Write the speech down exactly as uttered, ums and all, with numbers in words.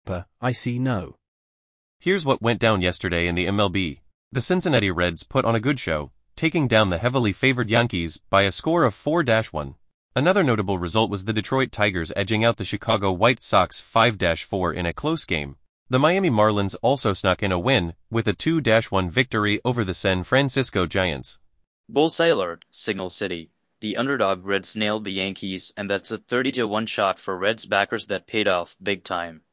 I see no. Here's what went down yesterday in the M L B. The Cincinnati Reds put on a good show, taking down the heavily favored Yankees by a score of four to one. Another notable result was the Detroit Tigers edging out the Chicago White Sox five to four in a close game. The Miami Marlins also snuck in a win, with a two to one victory over the San Francisco Giants. Bull alert, Signal City. The underdog Reds nailed the Yankees, and that's a thirty to one shot for Reds backers that paid off big time.